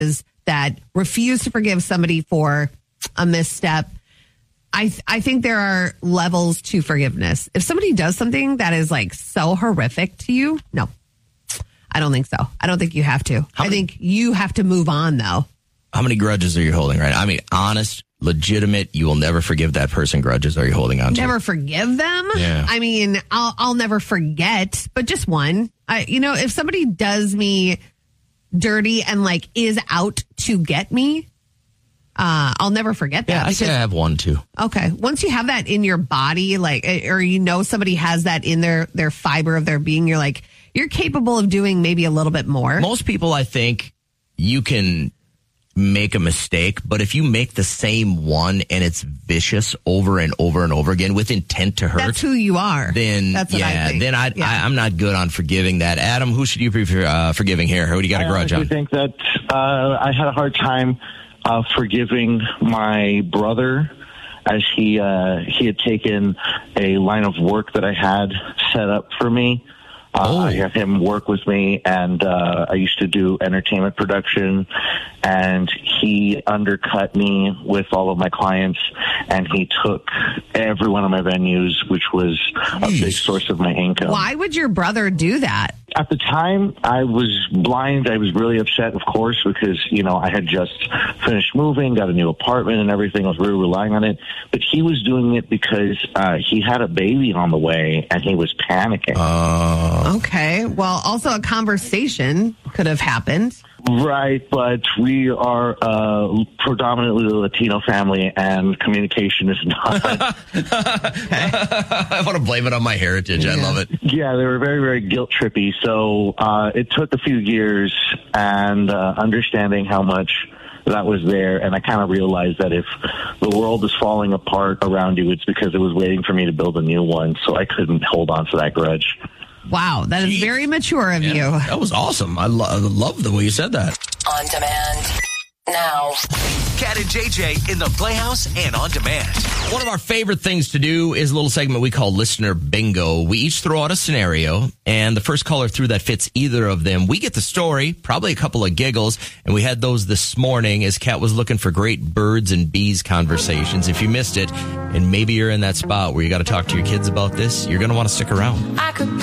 that refuse to forgive somebody for a misstep. I think there are levels to forgiveness. If somebody does something that is like so horrific to you, no, I don't think so. I don't think you have to. I think you have to move on, though. How many grudges are you holding right now? I mean, honest, legitimate, you will never forgive that person grudges are you holding on to? Never forgive them? Yeah. I mean, I'll never forget, but just one. If somebody does me dirty and like is out to get me, I'll never forget that. Yeah, I say I have one too. Okay. Once you have that in your body, like, or somebody has that in their fiber of their being, you're capable of doing maybe a little bit more. Most people, I think, you can make a mistake, but if you make the same one and it's vicious over and over and over again with intent to hurt, that's who you are. Then that's what I think. Then I'm not good on forgiving that. Adam, who should you be forgiving here? Who do you got a grudge on? I think that I had a hard time forgiving my brother, as he had taken a line of work that I had set up for me. I had him work with me, and I used to do entertainment production, and he undercut me with all of my clients, and he took every one of my venues, which was a big source of my income. Why would your brother do that? At the time, I was blind. I was really upset, of course, because, I had just finished moving, got a new apartment and everything. I was really relying on it. But he was doing it because he had a baby on the way, and he was panicking. Okay. Well, also a conversation could have happened. Right, but we are predominantly a Latino family, and communication is not. I want to blame it on my heritage. Yeah. I love it. Yeah, they were very, very guilt trippy. So it took a few years and understanding how much that was there. And I kind of realized that if the world is falling apart around you, it's because it was waiting for me to build a new one. So I couldn't hold on to that grudge. Wow, that is very mature of you. That was awesome. I love the way you said that. On demand now. Cat and JJ in the Playhouse and on demand. One of our favorite things to do is a little segment we call Listener Bingo. We each throw out a scenario, and the first caller through that fits either of them, we get the story, probably a couple of giggles, and we had those this morning as Kat was looking for great birds and bees conversations. If you missed it, and maybe you're in that spot where you got to talk to your kids about this, you're going to want to stick around. I could